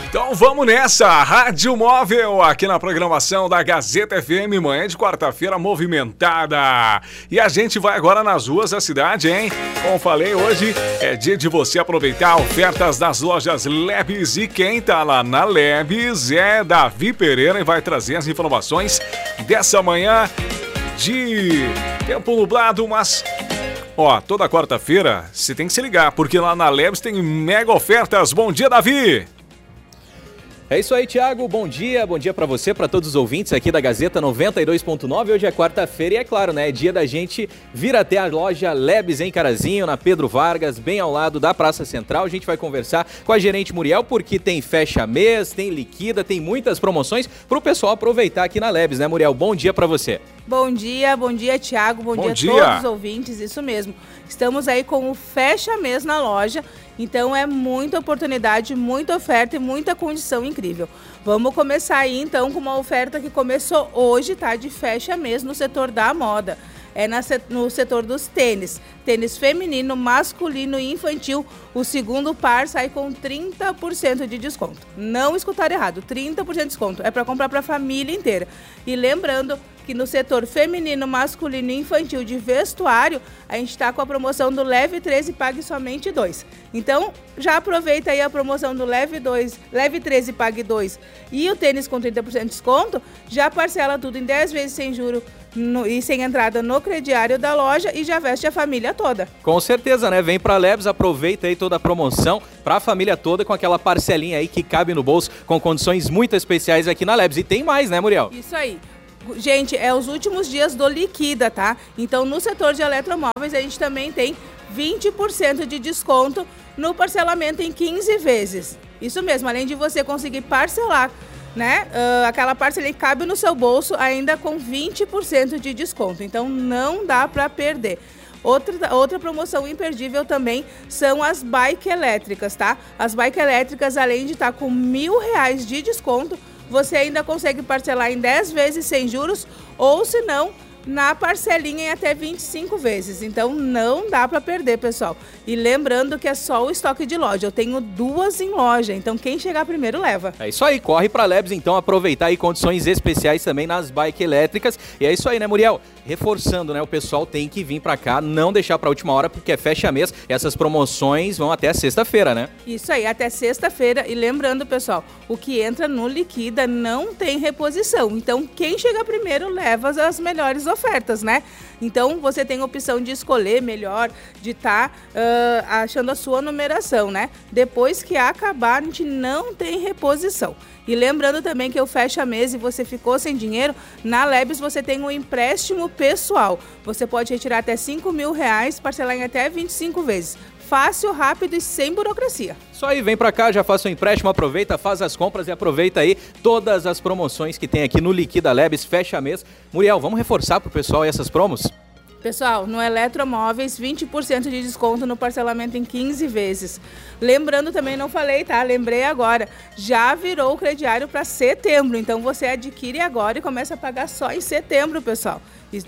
Então vamos nessa, Rádio Móvel, aqui na programação da Gazeta FM, manhã de quarta-feira movimentada. E a gente vai agora nas ruas da cidade, hein? Como falei, hoje é dia de você aproveitar ofertas das lojas Lebes. E quem tá lá na Lebes é Davi Pereira e vai trazer as informações dessa manhã de tempo nublado, mas... Ó, toda quarta-feira você tem que se ligar, porque lá na Lebes tem mega ofertas. Bom dia, Davi! É isso aí, Thiago. Bom dia para você, para todos os ouvintes aqui da Gazeta 92.9. Hoje é quarta-feira e é claro, né? É dia da gente vir até a loja Lebes em Carazinho, na Pedro Vargas, bem ao lado da Praça Central. A gente vai conversar com a gerente Muriel, porque tem fecha-mês, tem liquida, tem muitas promoções para o pessoal aproveitar aqui na Lebes, né, Muriel? Bom dia para você. Bom dia, Thiago, bom dia a todos os ouvintes, isso mesmo. Estamos aí com o fecha-mês na loja, então é muita oportunidade, muita oferta e muita condição incrível. Vamos começar aí então com uma oferta que começou hoje, tá? De fecha-mês no setor da moda. É no setor dos tênis. Tênis feminino, masculino e infantil. O segundo par sai com 30% de desconto. Não escutaram errado, 30% de desconto. É para comprar para a família inteira. E lembrando que no setor feminino, masculino e infantil de vestuário, a gente está com a promoção do Leve 3 e Pague Somente 2. Então, já aproveita aí a promoção do Leve 3 e Pague 2 e o tênis com 30% de desconto, já parcela tudo em 10 vezes sem juro e sem entrada no crediário da loja e já veste a família toda. Com certeza, né? Vem pra Lebes, aproveita aí toda a promoção pra família toda com aquela parcelinha aí que cabe no bolso, com condições muito especiais aqui na Lebes. E tem mais, né, Muriel? Isso aí. Gente, é os últimos dias do liquida, tá? Então, no setor de eletromóveis, a gente também tem 20% de desconto no parcelamento em 15 vezes. Isso mesmo, além de você conseguir parcelar, né? Aquela parcela que cabe no seu bolso ainda com 20% de desconto. Então, não dá para perder. Outra promoção imperdível também são as bike elétricas, tá? As bike elétricas, além de estar com R$1.000 de desconto, você ainda consegue parcelar em 10 vezes sem juros ou, se não, na parcelinha em até 25 vezes. Então, não dá para perder, pessoal. E lembrando que é só o estoque de loja. Eu tenho 2 em loja, então quem chegar primeiro leva. É isso aí, corre para Lebes, então, aproveitar aí condições especiais também nas bike elétricas. E é isso aí, né, Muriel? Reforçando, né, o pessoal tem que vir para cá, não deixar para a última hora, porque é fecha-mês. Essas promoções vão até sexta-feira, né? Isso aí, até sexta-feira. E lembrando, pessoal, o que entra no liquida não tem reposição. Então, quem chegar primeiro leva as melhores ofertas, né? Então, você tem a opção de escolher melhor, de estar achando a sua numeração, né? Depois que acabar, a gente não tem reposição. E lembrando também que eu fecho a mês e você ficou sem dinheiro, na Lebes você tem um empréstimo pessoal. Você pode retirar até R$5.000, parcelar em até 25 vezes. Fácil, rápido e sem burocracia. Só aí, vem pra cá, já faça o empréstimo, aproveita, faz as compras e aproveita aí todas as promoções que tem aqui no Liquida Lebes, fecha mês. Muriel, vamos reforçar pro pessoal essas promos? Pessoal, no Eletromóveis, 20% de desconto no parcelamento em 15 vezes. Lembrando também, não falei, tá? Lembrei agora, já virou o crediário para setembro. Então, você adquire agora e começa a pagar só em setembro, pessoal.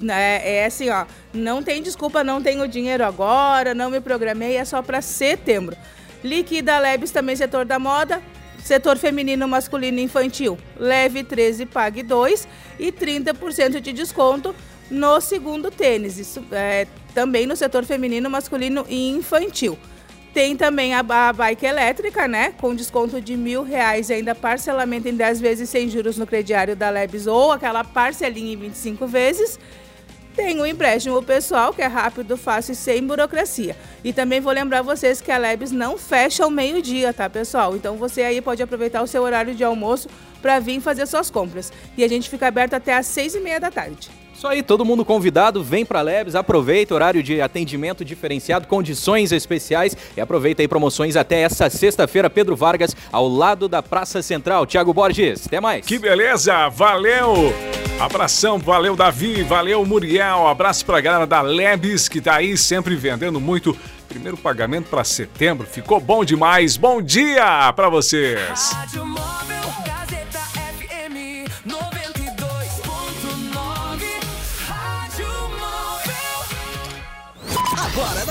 É assim, ó, não tem desculpa, não tenho dinheiro agora, não me programei, é só para setembro. Liquida Lebes também, setor da moda. Setor feminino, masculino e infantil, Leve 13, Pague 2 e 30% de desconto no segundo tênis. Isso é também no setor feminino, masculino e infantil. Tem também a bike elétrica, né? Com desconto de R$1.000 e ainda parcelamento em 10 vezes sem juros no crediário da Lebes ou aquela parcelinha em 25 vezes. Tem o empréstimo pessoal, que é rápido, fácil e sem burocracia. E também vou lembrar vocês que a Lebes não fecha ao meio-dia, tá, pessoal? Então você aí pode aproveitar o seu horário de almoço para vir fazer suas compras. E a gente fica aberto até às 6h30 da tarde. Isso aí, todo mundo convidado, vem pra Lebes, aproveita horário de atendimento diferenciado, condições especiais e aproveita aí promoções até essa sexta-feira, Pedro Vargas, ao lado da Praça Central. Thiago Borges, até mais. Que beleza, valeu! Abração, valeu Davi, valeu Muriel, abraço pra galera da Lebes que tá aí sempre vendendo muito. Primeiro pagamento pra setembro, ficou bom demais, bom dia pra vocês! Rádio Móvel, Gazeta FM 92.9, Rádio Móvel. Agora na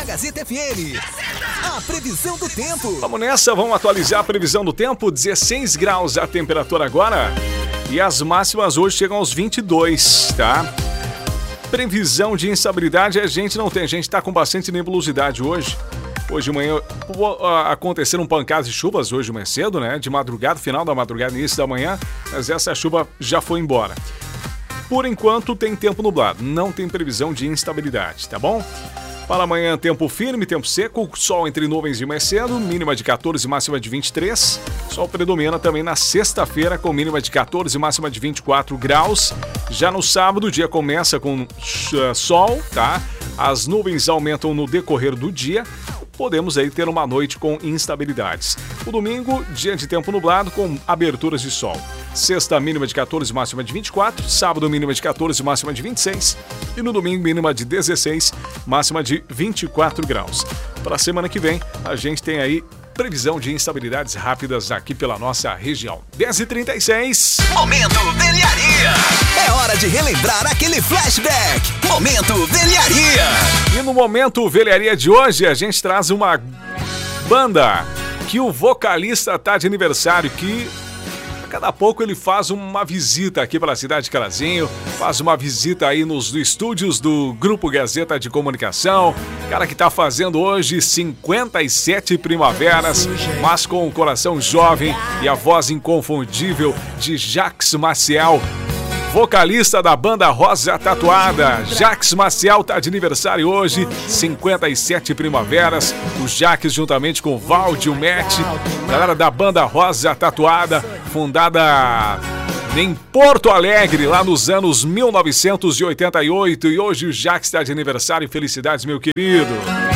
Gazeta FM. A previsão do tempo. Vamos nessa, vamos atualizar a previsão do tempo. 16 graus a temperatura agora. E as máximas hoje chegam aos 22, tá? Previsão de instabilidade a gente não tem. A gente tá com bastante nebulosidade hoje. Hoje de manhã aconteceram pancadas de chuvas hoje de manhã cedo, né? De madrugada, final da madrugada, início da manhã. Mas essa chuva já foi embora. Por enquanto tem tempo nublado. Não tem previsão de instabilidade, tá bom? Para amanhã, tempo firme, tempo seco, sol entre nuvens de manhã cedo, mínima de 14 e máxima de 23. Sol predomina também na sexta-feira, com mínima de 14 e máxima de 24 graus. Já no sábado, o dia começa com sol, tá? As nuvens aumentam no decorrer do dia. Podemos aí ter uma noite com instabilidades. O domingo, dia de tempo nublado com aberturas de sol. Sexta, mínima de 14, máxima de 24. Sábado, mínima de 14, máxima de 26. E no domingo, mínima de 16, máxima de 24 graus. Para a semana que vem, a gente tem aí previsão de instabilidades rápidas aqui pela nossa região. 10h36. Momento Velharia. É hora de relembrar aquele flashback. Momento Velharia. E no Momento Velharia de hoje, a gente traz uma banda que o vocalista tá de aniversário, que a cada pouco ele faz uma visita aqui para a cidade de Carazinho, faz uma visita aí nos estúdios do Grupo Gazeta de Comunicação. Cara que tá fazendo hoje 57 primaveras, mas com o coração jovem e a voz inconfundível de Jacques Maciel, vocalista da banda Rosa Tatuada. Jacques Maciel tá de aniversário hoje, 57 primaveras. O Jacques juntamente com o Valdir, o Matt, galera da banda Rosa Tatuada, fundada em Porto Alegre, lá nos anos 1988. E hoje o Jacques está de aniversário. Felicidades, meu querido.